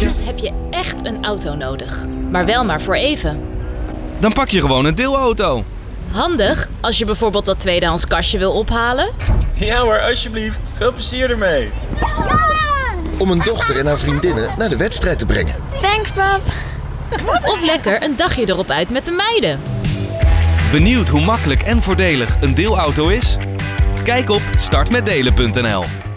Soms heb je echt een auto nodig. Maar wel maar voor even. Dan pak je gewoon een deelauto. Handig als je bijvoorbeeld dat tweedehands kastje wil ophalen. Ja hoor, alsjeblieft. Veel plezier ermee. Om een dochter en haar vriendinnen naar de wedstrijd te brengen. Thanks, pap. Of lekker een dagje erop uit met de meiden. Benieuwd hoe makkelijk en voordelig een deelauto is? Kijk op startmetdelen.nl.